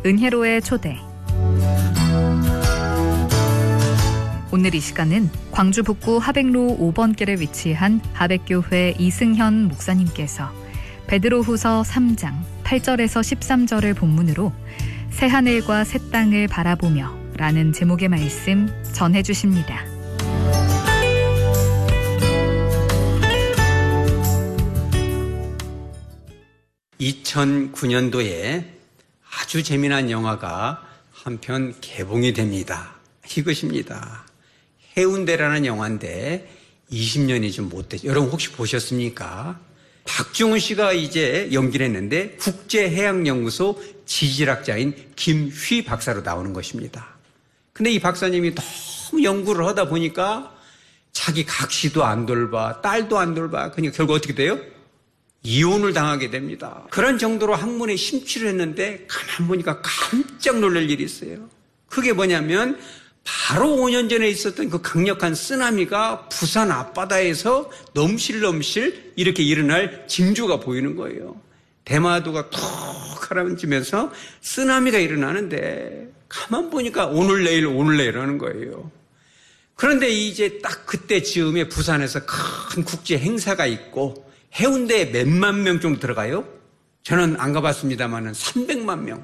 은혜로의 초대. 오늘 이 시간은 광주 북구 하백로 5번길에 위치한 하백교회 이승현 목사님께서 베드로후서 3장 8절에서 13절을 본문으로 새하늘과 새 땅을 바라보며 라는 제목의 말씀 전해주십니다. 2009년도에 아주 재미난 영화가 한 편 개봉이 됩니다. 이것입니다. 해운대라는 영화인데 20년이 좀 못 됐죠. 여러분 혹시 보셨습니까? 박중훈 씨가 이제 연기를 했는데 국제해양연구소 지질학자인 김휘 박사로 나오는 것입니다. 근데 이 박사님이 너무 연구를 하다 보니까 자기 각시도 안 돌봐, 딸도 안 돌봐. 그러니까 결국 어떻게 돼요? 이혼을 당하게 됩니다. 그런 정도로 학문에 심취를 했는데 가만 보니까 깜짝 놀랄 일이 있어요. 그게 뭐냐면 바로 5년 전에 있었던 그 강력한 쓰나미가 부산 앞바다에서 넘실넘실 이렇게 일어날 징조가 보이는 거예요. 대마도가 툭 가라앉으면서 쓰나미가 일어나는데 가만 보니까 오늘 내일 하는 거예요. 그런데 이제 딱 그때 즈음에 부산에서 큰 국제 행사가 있고 해운대에 몇만 명 정도 들어가요? 저는 안 가봤습니다만은 300만 명.